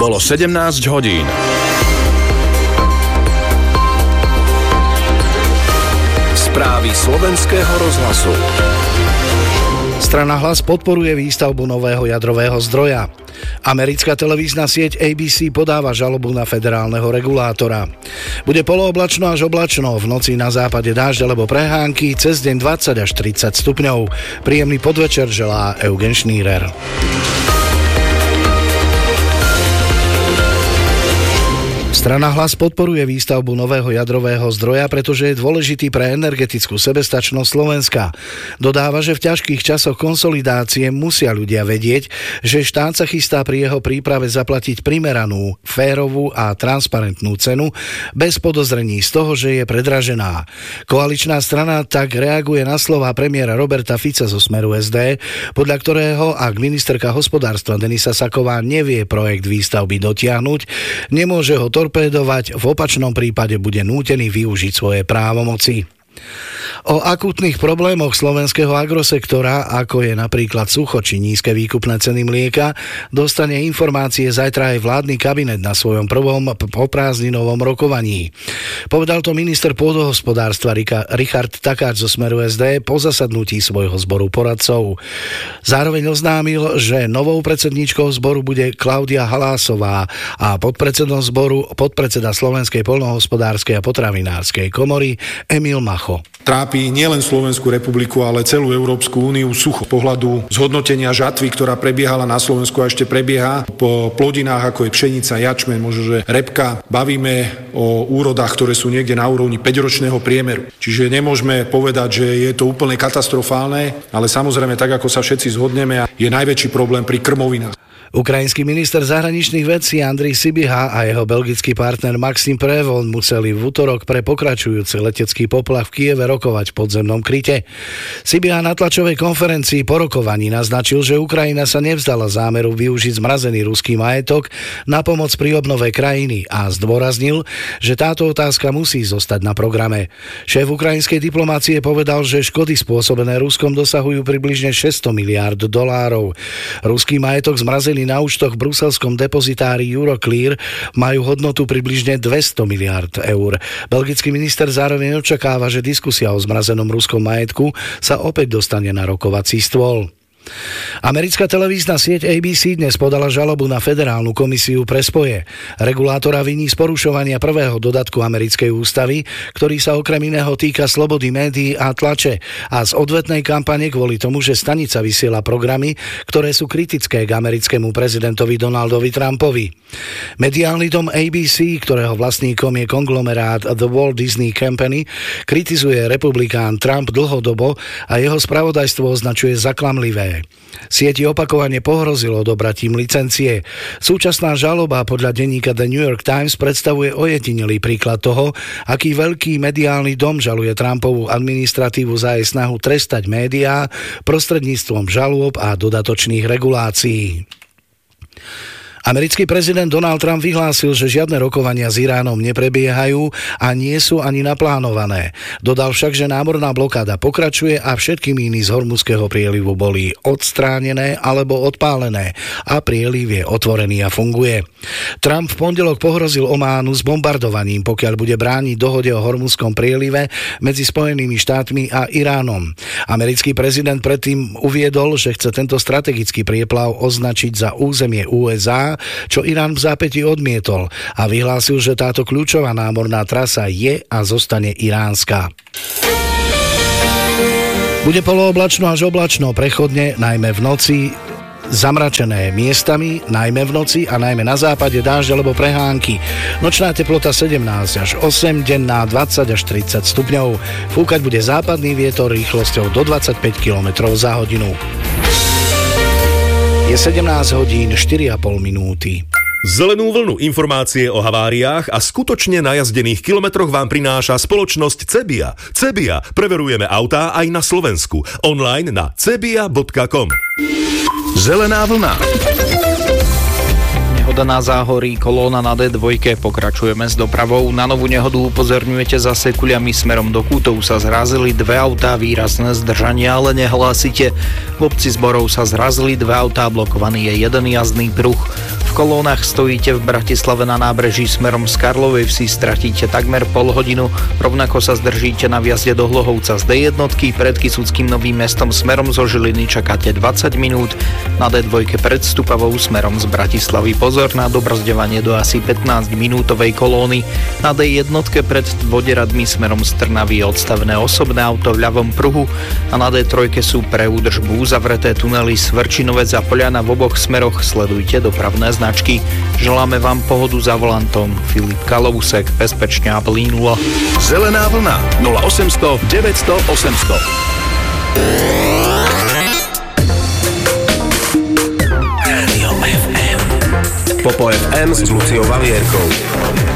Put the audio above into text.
Bolo 17 hodín. Správy slovenského rozhlasu. Strana Hlas podporuje výstavbu nového jadrového zdroja. Americká televízna sieť ABC podáva žalobu na federálneho regulátora. Bude polooblačno až oblačno, v noci na západe dážď alebo prehánky, cez deň 20 až 30 stupňov. Príjemný podvečer želá Eugen Šnírer. Strana Hlas podporuje výstavbu nového jadrového zdroja, pretože je dôležitý pre energetickú sebestačnosť Slovenska. Dodáva, že v ťažkých časoch konsolidácie musia ľudia vedieť, že štát sa chystá pri jeho príprave zaplatiť primeranú, férovú a transparentnú cenu bez podozrení z toho, že je predražená. Koaličná strana tak reaguje na slová premiéra Roberta Fica zo Smeru SD, podľa ktorého, ak ministerka hospodárstva Denisa Saková nevie projekt výstavby dotiahnuť, nemôže ho torpédovať, v opačnom prípade bude nútený využiť svoje právomoci. O akútnych problémoch slovenského agrosektora, ako je napríklad sucho či nízke výkupné ceny mlieka, dostane informácie zajtra aj vládny kabinet na svojom prvom poprázdninovom rokovaní. Povedal to minister pôdohospodárstva Richard Takáč zo Smeru SD po zasadnutí svojho zboru poradcov. Zároveň oznámil, že novou predsedníčkou zboru bude Klaudia Halásová a podpredsedom zboru podpredseda Slovenskej poľnohospodárskej a potravinárskej komory Emil Macho. Trápi nielen Slovenskú republiku, ale celú Európsku úniu sucho. Z pohľadu zhodnotenia žatvy, ktorá prebiehala na Slovensku a ešte prebieha, po plodinách ako je pšenica, jačmeň, možno že repka, bavíme o úrodách, ktoré sú niekde na úrovni 5-ročného priemeru. Čiže nemôžeme povedať, že je to úplne katastrofálne, ale samozrejme, tak ako sa všetci zhodneme, je najväčší problém pri krmovinách. Ukrajinský minister zahraničných vecí Andrej Sibiha a jeho belgický partner Maxim Prevod museli v utorok pre pokračujúci letecký poplach v Kieve rokovať v podzemnom kryte. Sibiha na tlačovej konferencii po rokovaní naznačil, že Ukrajina sa nevzdala zámeru využiť zmrazený ruský majetok na pomoc pri obnove krajiny a zdôraznil, že táto otázka musí zostať na programe. Šéf ukrajinskej diplomácie povedal, že škody spôsobené Ruskom dosahujú približne $600 miliárd. Ruský majetok zmrazený na účtoch v bruselskom depozitári Euroclear majú hodnotu približne $200 miliárd. Belgický minister zároveň očakáva, že diskusia o zmrazenom ruskom majetku sa opäť dostane na rokovací stôl. Americká televízna sieť ABC dnes podala žalobu na federálnu komisiu pre spoje. Regulátora viní z porušovania prvého dodatku americkej ústavy, ktorý sa okrem iného týka slobody médií a tlače, a z odvetnej kampane kvôli tomu, že stanica vysiela programy, ktoré sú kritické k americkému prezidentovi Donaldovi Trumpovi. Mediálny dom ABC, ktorého vlastníkom je konglomerát The Walt Disney Company, kritizuje republikán Trump dlhodobo a jeho spravodajstvo označuje za klamlivé. Sieti opakovane pohrozilo odobratím licencie. Súčasná žaloba podľa denníka The New York Times predstavuje ojedinelý príklad toho, aký veľký mediálny dom žaluje Trumpovú administratívu za jej snahu trestať médiá prostredníctvom žalôb a dodatočných regulácií. Americký prezident Donald Trump vyhlásil, že žiadne rokovania s Iránom neprebiehajú a nie sú ani naplánované. Dodal však, že námorná blokáda pokračuje a všetky míny z Hormuzského prielivu boli odstránené alebo odpálené a prieliv je otvorený a funguje. Trump v pondelok pohrozil Ománu s bombardovaním, pokiaľ bude brániť dohode o Hormuzskom prielive medzi Spojenými štátmi a Iránom. Americký prezident predtým uviedol, že chce tento strategický prieplav označiť za územie USA, čo Irán v zápätí odmietol, a vyhlásil, že táto kľúčová námorná trasa je a zostane iránska. Bude polooblačno až oblačno, prechodne, najmä v noci, zamračené miestami, najmä v noci a najmä na západe dážď alebo prehánky. Nočná teplota 17 až 8, denná 20 až 30 stupňov. Fúkať bude západný vietor rýchlosťou do 25 km za hodinu. Je 17 hodín 4,5 minúty. Zelenú vlnu informácie o haváriách a skutočne najazdených kilometroch vám prináša spoločnosť Cebia. Cebia. Preverujeme autá aj na Slovensku. Online na cebia.com. Zelená vlna. Nehoda na Záhorí, kolóna na D2, pokračujeme s dopravou. Na novú nehodu upozorňujete zase kuľami smerom do Kútov sa zrazili dve autá, výrazné zdržania, ale nehlásite. V obci Zborov sa zrazili dve autá, blokovaný je jeden jazdný pruh. V V kolónach stojíte v Bratislave na nábreží smerom z Karlovej Vsi, stratíte takmer pol hodinu, rovnako sa zdržíte na vjazde do Hlohovca z D1, pred Kysuckým Novým Mestom smerom zo Žiliny čakáte 20 minút, na D2 pred Stupavou smerom z Bratislavy pozor na dobrzďovanie do asi 15-minútovej kolóny, na D1 pred Voderadmi smerom z Trnavy odstavené osobné auto v ľavom pruhu a na D3 sú pre údržbu uzavreté tunely Svrčinovec a Poľana v oboch smeroch, sledujte dopravné značky. Želáme vám pohodu za volantom. Filip Kalousek, bezpečne a plynulo. Zelená vlna 0800 900 800. Popo FM s Luciou Valierkou.